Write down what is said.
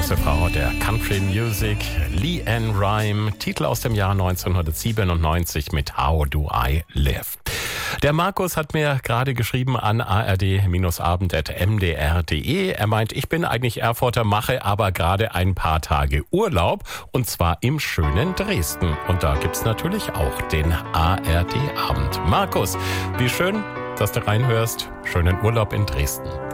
große Frau der Country Music, LeAnn Rimes, Titel aus dem Jahr 1997 mit How Do I Live. Der Markus hat mir gerade geschrieben an ard-abend@mdr.de. Er meint, ich bin eigentlich Erfurter, mache aber gerade ein paar Tage Urlaub und zwar im schönen Dresden. Und da gibt's natürlich auch den ARD-Abend. Markus, wie schön, dass du reinhörst. Schönen Urlaub in Dresden.